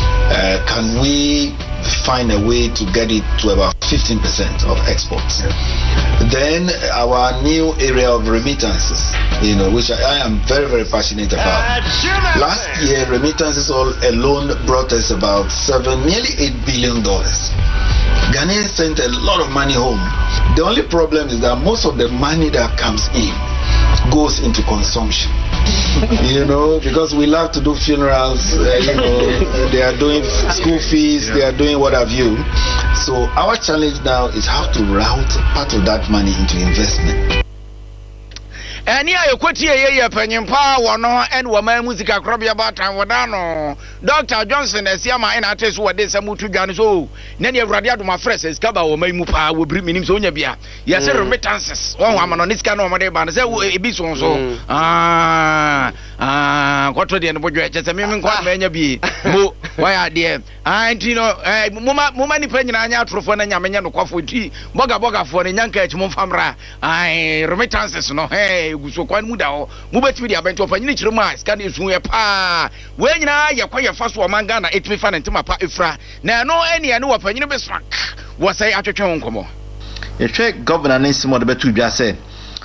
Can we find a way to get it to about 15% of exports? Then our new area of remittances, which I am very, very passionate about. Last year, remittances all alone brought us about nearly $8 billion. Ghanaians sent a lot of money home. The only problem is that most of the money that comes in goes into consumption. Because we love to do funerals, they are doing school fees, they are doing what have you. So our challenge now is how to route part of that money into investment. Eni ayokwati ye panyimpa wono en wo ma musica krobia batan wodano Dr. Johnson esiama en atesu wode samutu dwan so na ne awurade adoma fresh skaba wo ma mu pa wo biri minim so onya bia ye se remittances won wa no niska no mo de ba no se ebi so kwotro de no bodwe che se mimi nkwa ma nya bi mo waya de antino muma ni pa nyina anya atrofo na nyamenya no kwafo ti boga fo ne nyanka achi mo famra remittances no guso kwan mu da ho mu betimi dia bento panyini kire ma ska na esu ye pa we nyina ye kwa ye faso o manga na etimi fa na ntima pa efra na no ene ne wo panyini be smak wo sai atwetwe nkomo ye hwe governor ne simo de betu dwa se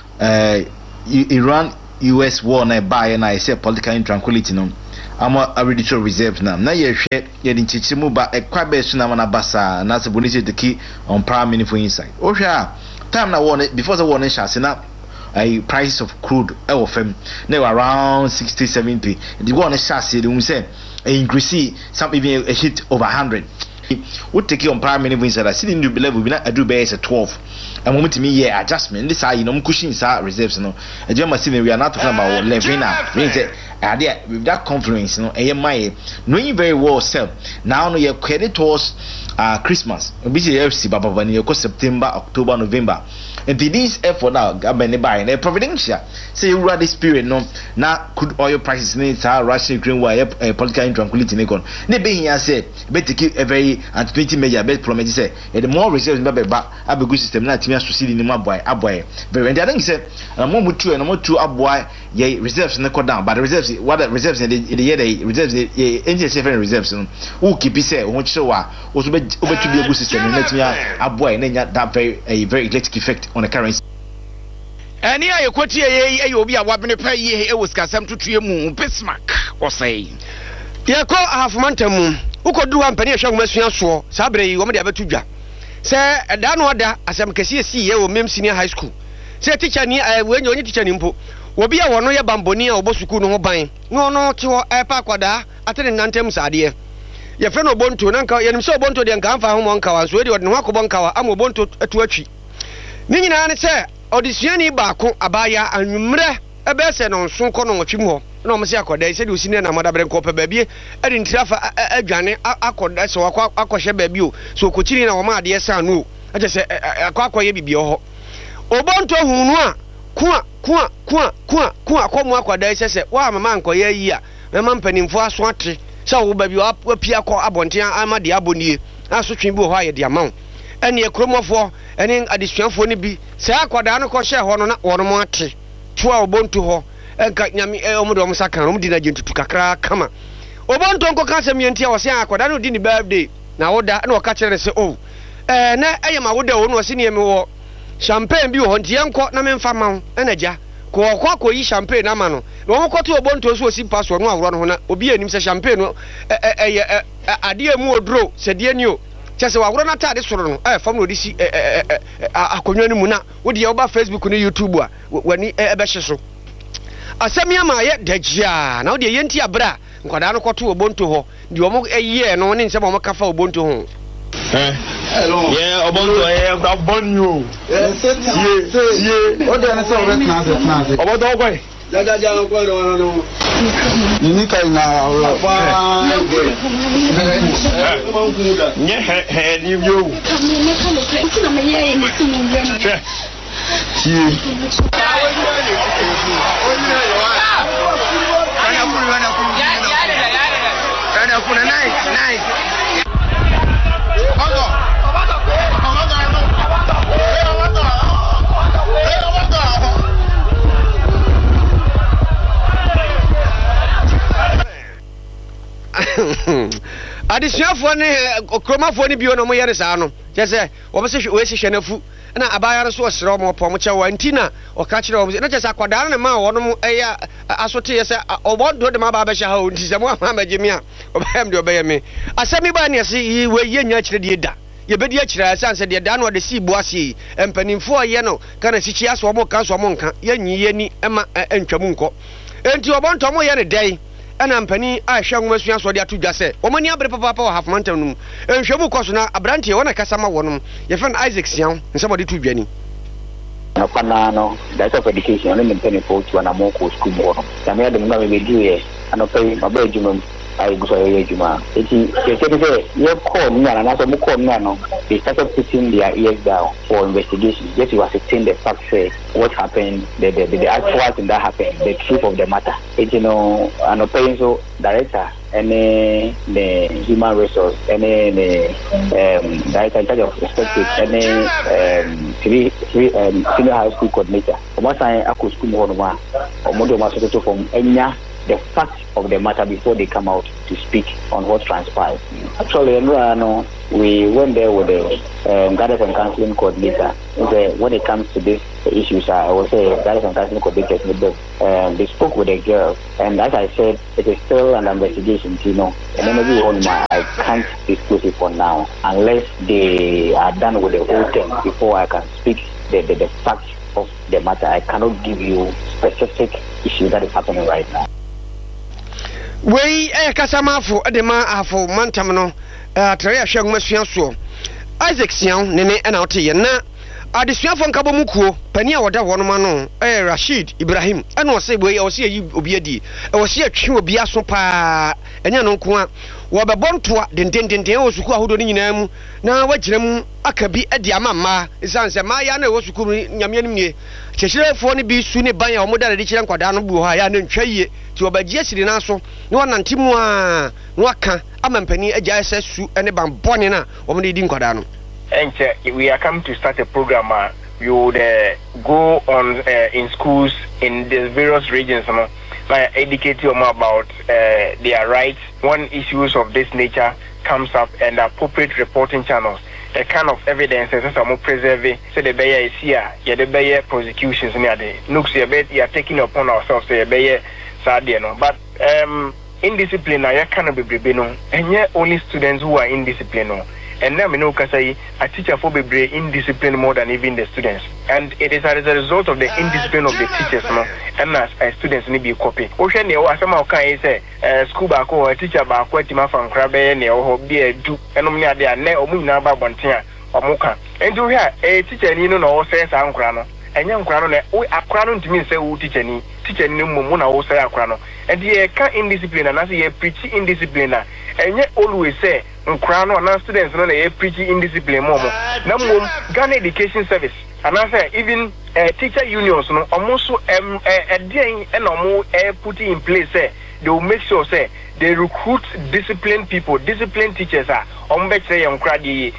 Iran US war na buy na I say political intranquility no ama arbitrary reserves na ye hwe ye din chichimu ba ekwa be su na basa na se bonisi to keep on prime minister inside o hwe a time na war before the war nation se na a price of crude oil fam now around 60-70. The one is chassis the say increase some even a hit over 100. Would take you on prime minister inside. I see in the level we not do base at 12. And moment to me yeah adjustment. This are cushion reserves no. And you must see we are not talking about level now. There with that confluence, AMI knowing very well self. Now your credit towards Christmas. We see Baba when you September, October, November. And this effort now government by a providential say you this period no now could oil prices needs Russia Ukraine why political intranquility nekon ne be here say better keep a very and 20 major bet promise say the more reserves be back abegu system na timi asosidi ni maboy very and I think say mo mutu and mo tu aboy ye reserves ne down but the reserves what the reserves in the year the reserves engine seven reserves no who keep say won show a wo so be obetu be system na timi aboy na that very electric effect on the currency. Eni ayokwati ye obi a wabene pa ye e woskasam tutue mu Bismarck osai ye ko ahafmantam ukodu ha mpani ehwa ngomasua so sabre yi wo me de abetudwa se da no da asem kese si ye wo mem senior high school se teacher ni wenye onye teacher ni mpo obi a wono ye bamboni a obosuku no ho ban no te ho pa kwada atene nantem sade ye fe no bonto na nka ye nim se bonto de nka amfa ho mo nka wa so de ho akobon nka wa am bonto atu atwi ni nyina ne se odisuani baako abaya anwumre ebe se no nso kɔ no twim ho na o mse akoda se de osini na moda bere ko pa baabie e de ntirafa adwane akoda se akɔhye baabi o so kokyiri na wo ma ade sa no aje se akɔye bibie ho obonto hunu a ku akɔmu akoda se wa mama nkɔye yi a mama mpanimfo aso ate se wo baabi wa pia kɔ abonten amade abonie aso twen bi ho aye de amaw ene ekromofo ene adesuafo ne bi se akoda no kɔhye ho no na wɔn mo ate toa obonto ho enka nyame omodo omsaka no mudi na gentutu kakra kama obonto nko ka se mientia wo se akoda no di ni birthday na woda na waka kire se oh na eyema woda wo no se ne me wo champagne bi wo ntie nko na memfa ma na ja ko yi champagne na ma no na wo koto obonto so osi password no awro no ho na obi anim se champagne no ade mu odro se de ani o chese wa awro na tade soro no fam no disi akonwa ni mu na wo de wo ba Facebook ni YouTube a wani ebe hye so asemi ama ye dajia na wo de yenti abra nkwada no koto obonto ho de omo eye no ne nsem omo kafa obonto ho yeah obonto abon you yeah o de na so ret na obonto kwai jaja ko no ni kai na nye he ni yo adisuafo ne okromafo ne bio no mo yere saa no kyese wo be se we hye nafu na abayare so osere mo pom kyewa ntina o ka kire wo na kyese akwada na ma wo no eya asote yese obodo de ma ba ba hye ha o ntise mo ama magemi a obeyam de obeyame asemi ba ne se we ye nya kire de da ye bedi akire asanse de da no de si bu ase empanimfo ye no kana sichi aso mo ka so mo nka ye nyi ye ni ema entwamu nko enti obonto mo ye ne dai ana mpani a hwa ngoma sua so de atudwa se omani abre papa wa half mountain num enhwemu koso na abrante wona kasama wonum ye fen Isaac Sian nsabode tudwani na pana no that of education no mpani for to na mo ko school mo no na me de ngam be diye anopai mabajumam I go to Juma. Your call na so mo call no. They started putting their ears down for investigation. Just to ascertain the facts, what happened, the actual thing that happened, the truth of the matter. You know, an opinion director and the human resource and the director in charge of respective and senior high school coordinator. Once I could school more or more from Enya. The facts of the matter before they come out to speak on what transpired. Actually, we went there with the guidance and counseling coordinator. When it comes to these issues, I will say guidance and counseling coordinators with them. They spoke with the girl, and as I said, it is still an investigation, and maybe I can't disclose it for now unless they are done with the whole thing before I can speak the facts of the matter. I cannot give you specific issue that is happening right now. We kasama fo de ma afo mantam no tare ahwe ngomasuan so Isaac Sian nene na ote ye na adesuafo nkabo mukuo pani a woda wono ma no Rashid Ibrahim ana o se boy o se yi obi adi o se atwe obi aso pa enya no nko a wo bebontoa dendendenden o suku ahodo ni nyina mu na wagire mu akabi adi amamma isanse ma ya na wo suku nyame anim nie chechirefo ne bi su ne ban ya omoda de kire nkwada no bu ha ya na ntwaye ti obagie siri na so ne wonante mu a no aka amampani agya su ne ban bone na omde di nkwada no. We are coming to start a program. We would go on in schools in the various regions, educate them about their rights. When issues of this nature comes up, and appropriate reporting channels, the kind of evidence that are more preserved. So the bear is here, the bear prosecutions near the nooks. You are taking upon ourselves. The bear but indiscipline. I cannot be bribino, and yet only students who are indisciplined. And now we know say a teacher for be indisciplined more than even the students, and it is as a result of the indiscipline of the teachers, and as students need be copy. Ocean near what some can say school back or a teacher back what him from Crabbe near or be a do and only there ne or muna about Bontia or Moka. And to hear a teacher you know says I'm crano. And young crown, we are crown to me say who teach any teacher ni mu na wo say akra no and ye can indiscipline and as ye preach indiscipline and yet always say nkra no na students no na ye preach indiscipline mo na mum Ghana Education Service and I say even teacher unions no almost put in place say they will make sure say they recruit disciplined people, disciplined teachers are say nkra di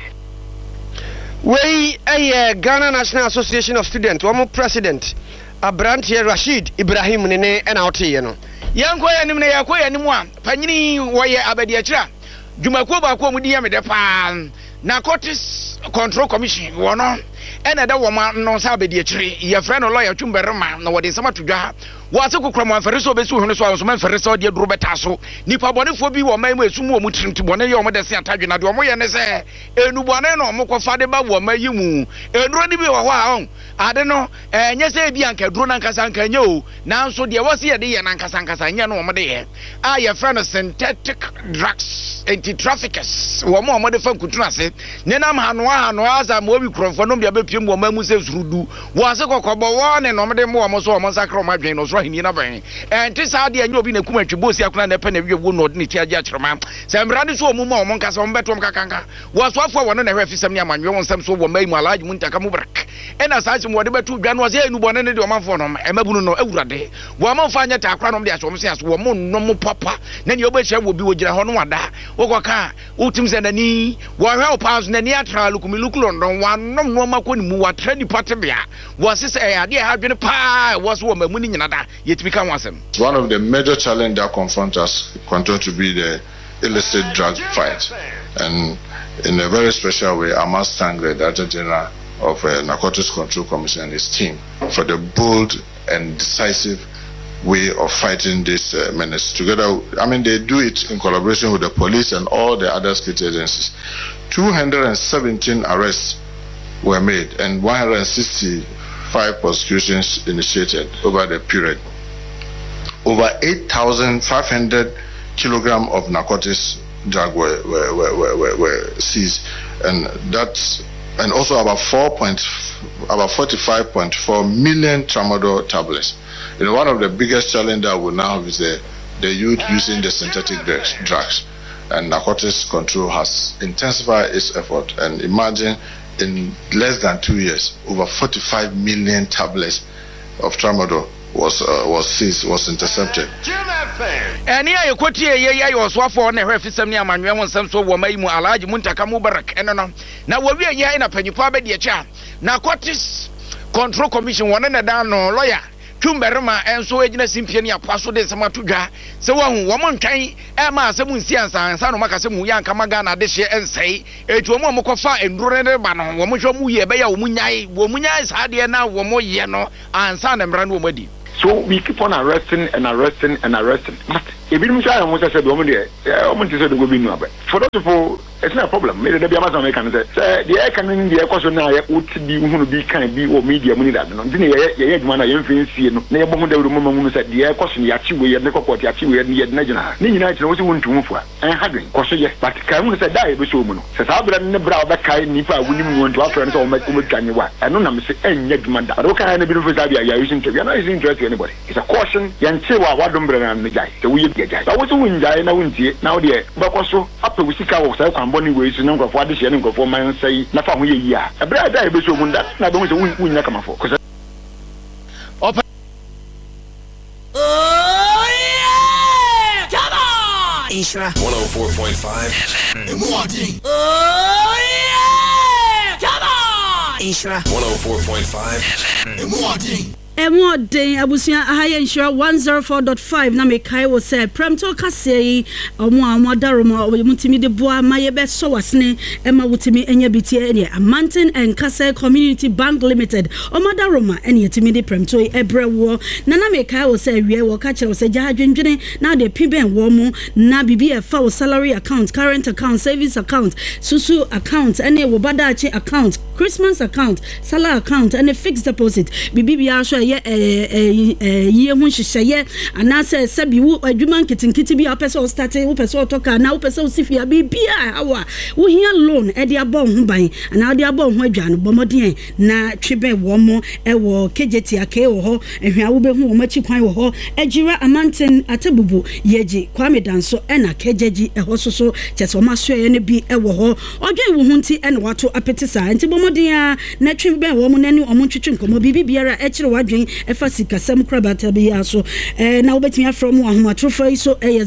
we Ghana National Association of Students one president Abrantie Rashid Ibrahim ne na ote no yanko ya nim na yakoya nim a panyini woye abadiachira dwumakuo ba ko mu di yame de pa Narcotics Control Commission wono ena da wo ma no sa abadiachire ye frɛ no lawyer Twumberema na wode nsama tudwa wase kokromo afere so besu hono so awso man fere so de duro beta so nipa bonefo bi wo man mu esumu wo mu trimti bone ye wo mo de se atadwe na de wo mo ye ne se enu bone no mo kofa de ba wo ma yi mu enuro ni bi wo ho a ade no enye se bi anka duro na nkasa anka nye o nanso de wo se ye de ye na nkasa nkasa nye no wo mo de ye a ye frɛ no synthetic drugs anti-traffickers wo mo de fa kutuna se ne nam hano aza mo bi krofo no bia be piem wo ma mu se surudu wo se kokobo wo ne no mo de mo wo so wo sakra mo adwen no so hini na ban enti sa de anyo bi na kuma twebosi akuna na pe na wiwo no de ti agi akyerema se mrade so mu ma wo nkasa wo betom kakanka wo so afo wo no na hwe fisam ne amanwe wo nsam so wo mai mu alaji muntaka mu brak ena sa chim wo de betu dwa no se enu bone ne de o manfo no emabunu no awurade wo manfo anya ta akra no de aso mo se aso wo mo no mo papa na ne obehia wo bi wo gira ho no wada wo koka utim se nani wo hwe o pass na ni atra lukumiluku london wa nom no makoni mu wa trade party bia wo se se ade ha dwene pa wo so wo mamu ni nyina da. One of the major challenges that confront us continue to be the illicit drug fight, and in a very special way, I must thank the Director General of Narcotics Control Commission and his team for the bold and decisive way of fighting this menace. Together, I mean, they do it in collaboration with the police and all the other state agencies. 217 arrests were made and 165 prosecutions initiated over the period. Over 8,500 kilograms of narcotics drug were seized, and also about 45.4 million tramadol tablets. You know, one of the biggest challenges that we now have is the youth using the synthetic drugs, and Narcotics Control has intensified its effort. And imagine, in less than 2 years, over 45 million tablets of tramadol was seized, was intercepted. And here you quote here, you was for ne refisam ni amanwe won sam so wo mai mu alaji muntaka mubarak enono na wo wi ya ina panyipa be de cha Narcotics Control Commission won na da no lawyer Twumberema enso ejina simpie ni apaso de sama tudwa se wo hu wo montwan e ma asem nsiansa no makase mu yanka maga na de hye ensei etu wo mo kofa enduro ne ba no wo mo hwo mu ye be ya wo munyai sa de na wo mo ye no ansa na mra no wo madi. So we keep on arresting and arresting and arresting. But if you say I'm said woman there, woman said go be no. For those people, it's not a problem. Maybe the Amazon can say the air can in the question now would be who be can be or media money that no. Didn't you man I influence you no. Never the woman said the air question yachi we had the court yachi we had Najana. Ni United was want to move for and having question yes, but can say die be so mono. Says I brought the brow that kind nipa wouldn't want to offer and so much can you what? I don't know say any man that. Okay, I never for that you are using to. You are not interested anybody. It's a caution. Yanchewa wadumbre and the guy. So we get guy. I was win guy now winti now there. But also after we see cow so can boni we so number for this year and go for man say na fa we year. A brother die be so mun that na don't win na come for. Oh yeah! Come on! Isra 104.5 FM. Oh yeah! Come on! Isra 104.5 FM. Day Abusia High Insure 104.5 na mekai wo say Premto Kasei omo adaroma mutimi de boa maye be so wasne ema wutimi enya bitie ene Amantin and Kasei Community Bank Limited omo adaroma ene yetimi de Premto ebrewo na mekai wo say wie wo ka kire wo say jahadwendwene na de piben wo mu na bibi e fa wo salary account, current account, savings account, susu account ene wo badachi account Christmas account, salary account, and a fixed deposit. Bibi so ye ye hu hyehyeye anase sabi wo adwuma nketenkete bi a person start wo person toka na wo person sifia bibia awa wo hia loan e de abo ho ban ana de abo ho adwa no bomoden na twebe wo mo e wo kejeti ake wo ho ehwa wo be hu wo machi kwan wo ho ejira amanten atabubu yeji kwame danso e na kejeji e ho soso cheso maso ye ne bi e wo ho odwen wo hunti e na wato apetisa enti bomoden a na twebe wo mo nani o mo twetwe nkomo bibi biara e kire wadwen e fa sika sam krabata bi aso na wo betimi afro mo ahomatrofo so e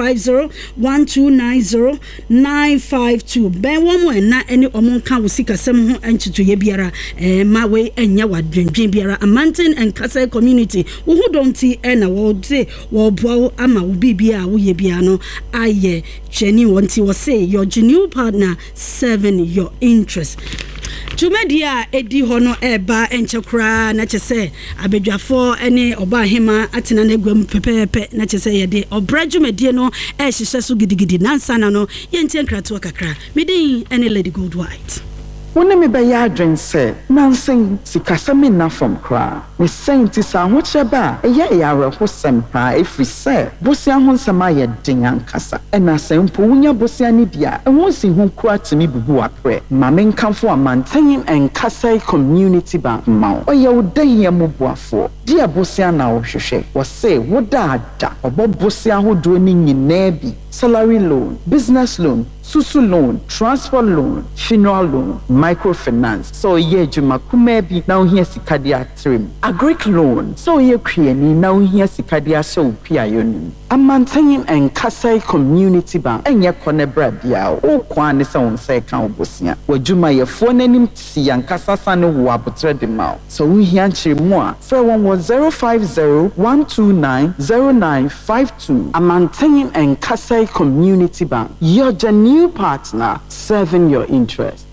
0501290952 ben wo mo na eni omo kan wo sika sam ho entutu ye biara ma we enya wadwendwen biara Amanten and Kasa community wo hu donti e na wo de wo boa ama wo bibia wo ye bia no aye cheni wonti wo say your genuine partner serving your interest. Tumedia edi hono eba enchekra na chese abedwafo ene oba hema atena na gwam pepepe na chese yede obrajumedie no e hihye so gidigidi nansa na no yenti nkrato kakra medin ene Lady Gold White. Wone me be ya adwen se nansen sikasame na from kra me senti sa hoche ba eye ya rehosem pa efri se bosia honsem aye den ankasa ena sempo wunya bosia ni dia ehonsi hu kra timi bubu apre ma me nkamfo Amanten and Kasa community ba ma oye wodan ye mobuafo dia bosia na ohwehwe wo se woda ada obobosia hodo ni nyina bi salary loan, business loan, susu loan, transport loan, funeral loan, microfinance. So ye juma kumebi na uhia sikadia trim. Agric loan. So ye krieni na uhia sikadia so pia yoni. Amanten and Kasa community bank. Enye kone brabia o kwane sa unse kan obosia. Wajuma ye fone nim si yankasa sane wabutre de mao. So uhia nchiri mwa. Fre 050-129-0952. Amanten and Kasa Community Bank, your genuine partner serving your interest.